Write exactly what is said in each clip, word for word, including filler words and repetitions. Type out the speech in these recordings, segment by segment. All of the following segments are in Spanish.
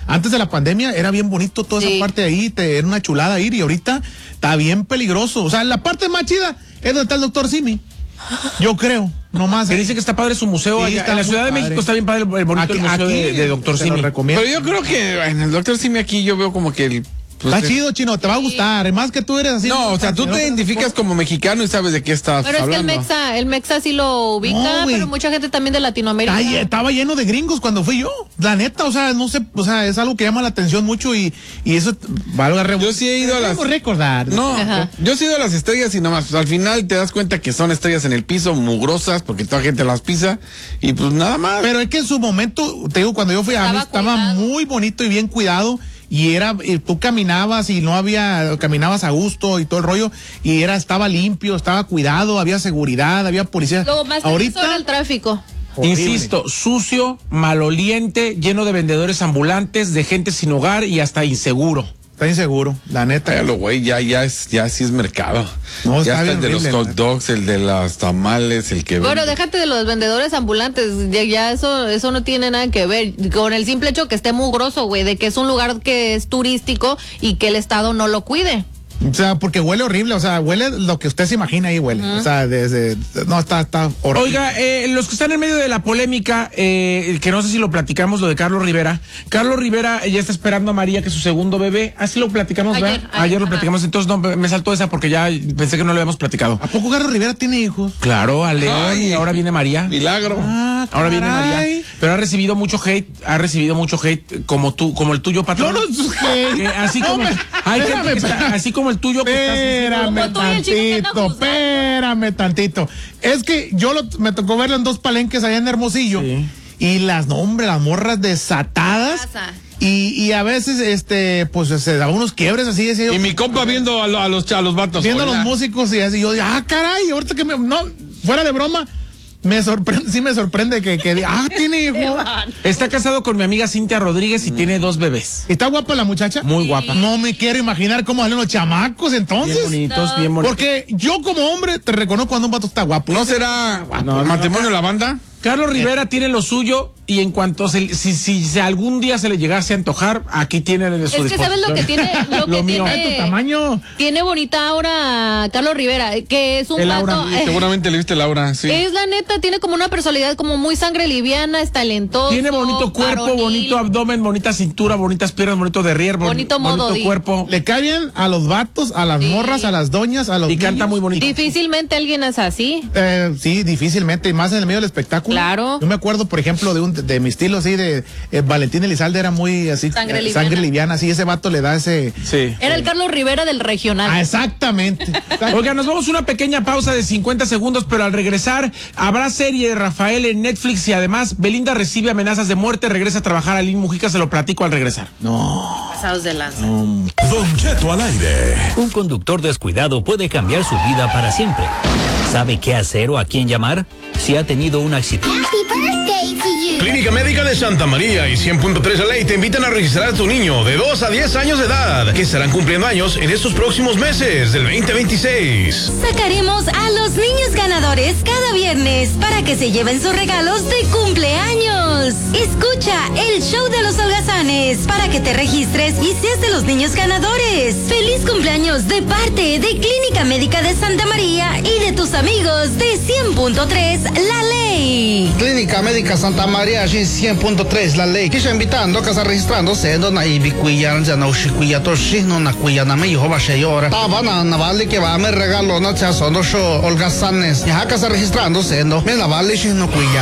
antes de la pandemia era bien bonito toda sí. esa parte de ahí, te, era una chulada ir, y ahorita está bien peligroso. O sea, la parte más chida es donde está el doctor Simi. Yo creo, nomás. Que dice que está padre su museo. Sí, allá, en la Ciudad de México está bien padre el bonito aquí, el museo aquí, de, de doctor Simi. Pero yo creo que en el doctor Simi aquí yo veo como que el... Pues está chido, Chino, te va a gustar. Además que tú eres así. No, o sea, tú te identificas como mexicano y sabes de qué estás pero hablando. Pero es que el Mexa, el Mexa sí lo ubica, no, pero mucha gente también de Latinoamérica. Ay, estaba lleno de gringos cuando fui yo. La neta, o sea, no sé, o sea, es algo que llama la atención mucho y, y eso valga re... Yo sí he ido a las... recordar. No, Ajá. yo he ido a las estrellas y nomás, pues, al final te das cuenta que son estrellas en el piso, mugrosas, porque toda gente las pisa y pues nada más. Pero es que en su momento, te digo, cuando yo fui a mí estaba muy bonito y bien cuidado. Y era, y tú caminabas y no había, caminabas a gusto y todo el rollo, y era, estaba limpio, estaba cuidado, había seguridad, había policía. Lo más ahorita era el tráfico. Horrible. Insisto, sucio, maloliente, lleno de vendedores ambulantes, de gente sin hogar y hasta inseguro. Está inseguro, la neta. Pero güey, ya, ya es, ya sí es mercado. No, ya está, está el de horrible, los hot dogs, el de las tamales, el que Bueno, vende. déjate de los vendedores ambulantes, ya, ya eso, eso no tiene nada que ver con el simple hecho que esté mugroso, güey, de que es un lugar que es turístico y que el Estado no lo cuide. O sea, porque huele horrible, o sea, huele lo que usted se imagina ahí huele. Uh-huh. O sea, desde, no, está, está horrible. Oiga, eh, los que están en medio de la polémica, eh, que no sé si lo platicamos, lo de Carlos Rivera. Carlos Rivera ya está esperando a María, que es su segundo bebé. Así lo platicamos, ayer, ¿verdad? Ayer, ayer lo ajá. platicamos, entonces no, me saltó esa porque ya pensé que no lo habíamos platicado. ¿A poco Carlos Rivera tiene hijos? Claro, a León, Ay, y ahora viene María. Milagro. Ah, ahora viene María. Pero ha recibido mucho hate, ha recibido mucho hate como tú, como el tuyo, patrón. No, no, hate. Eh, así como, no, me, hay gente que está, así como el tuyo que estás Espérame tantito, espérame tantito. Es que yo lo, me tocó verlo en dos palenques allá en Hermosillo. Sí. Y las, no, hombre, las morras desatadas. Y, y a veces, este, pues se daba unos quiebres así. Decía yo, y mi compa viendo a, lo, a, los, a los vatos. Viendo hola. a los músicos y así. Yo, ah, caray, ahorita que me. No, fuera de broma. Me sorprende, sí me sorprende que, que ah, tiene hijo. Está casado con mi amiga Cintia Rodríguez y mm. tiene dos bebés. ¿Está guapa la muchacha? Muy sí. guapa. No me quiero imaginar cómo salen los chamacos entonces. Bien bonitos, no. bien bonitos. Porque yo como hombre te reconozco cuando un vato está guapo. ¿No será no, matrimonio de la banda? Carlos Rivera eh. tiene lo suyo y en cuanto se, si, si, si algún día se le llegase a antojar, aquí tiene de su Es que sabes lo que tiene, lo que lo mío, tiene, tu tamaño. Tiene bonita aura Carlos Rivera, que es un el vato, aura, eh, seguramente le viste el aura, sí. Es la neta, tiene como una personalidad como muy sangre liviana, es talentoso. Tiene bonito cuerpo, varonil. bonito abdomen, bonita cintura, bonitas piernas, bonito derrier, bonito modo, bonito cuerpo. Le cae bien a los vatos, a las sí. morras, a las doñas, a los y niños. canta muy bonito. Difícilmente alguien es así. Eh, sí, difícilmente, y más en el medio del espectáculo. Claro. Yo me acuerdo, por ejemplo, de un de mi estilo así de eh, Valentín Elizalde, era muy así sangre eh, liviana. Sangre liviana, así ese vato le da ese. Sí. Era el Carlos Rivera del regional. Ah, exactamente. Oiga, nos vamos a una pequeña pausa de cincuenta segundos, pero al regresar habrá serie de Rafael en Netflix y además Belinda recibe amenazas de muerte, regresa a trabajar a Lin Mujica, se lo platico al regresar. No. Pasados de lanza. No. Don Cheto al aire. Un conductor descuidado puede cambiar su vida para siempre. ¿Sabe qué hacer o a quién llamar? Si ha tenido un accidente. Clínica Médica de Santa María y cien punto tres La Ley te invitan a registrar a tu niño de dos a diez años de edad, que estarán cumpliendo años en estos próximos meses del veinte veintiséis. Sacaremos a los niños ganadores cada viernes para que se lleven sus regalos de cumpleaños. Escucha el show de los holgazanes para que te registres y seas de los niños ganadores. Feliz cumpleaños de parte de Clínica Médica de Santa María y de tus amigos de cien punto tres La Ley. Clínica Médica Santa María și cien punto tres La Ley. Que invitando que está registrándose na ibicuya ya no shikuya to shino na kuya na me hoba sheyora. Tava na na vale que va me regalo na cha sono show holgazanes. Ya que está registrándose no me la vale shino kuya.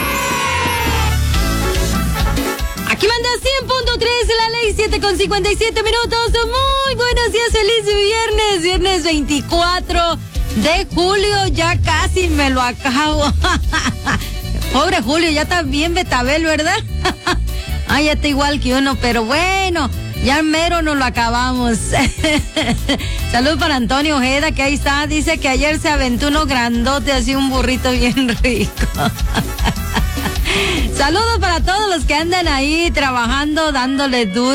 Aquí manda cien punto tres La Ley, siete con cincuenta y siete minutos. Muy buenos días, feliz viernes, viernes veinticuatro de julio, ya casi me lo acabo. Pobre Julio, ya está bien betabel, ¿verdad? Ay, ya está igual que uno, pero bueno, ya mero nos lo acabamos. Salud para Antonio Ojeda, que ahí está, dice que ayer se aventó uno grandote, así un burrito bien rico. Saludos para todos los que andan ahí trabajando, dándole duro.